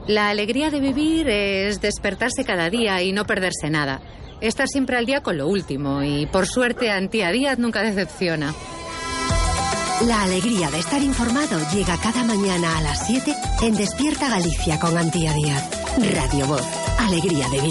La alegría de vivir es despertarse cada día y no perderse nada. Estar siempre al día con lo último y, por suerte, Antía Díaz nunca decepciona. La alegría de estar informado llega cada mañana a las 7 en Despierta Galicia con Antía Díaz. Radio Voz. Alegría de vivir.